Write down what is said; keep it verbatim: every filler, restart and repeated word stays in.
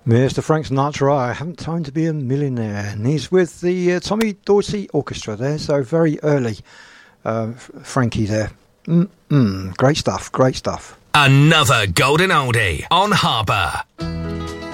Mister Frank Sinatra, I haven't time to be a millionaire. And he's with the uh, Tommy Dorsey Orchestra there, so very early. Uh, Frankie there. Mm-mm, great stuff, great stuff. Another golden oldie on Harbour.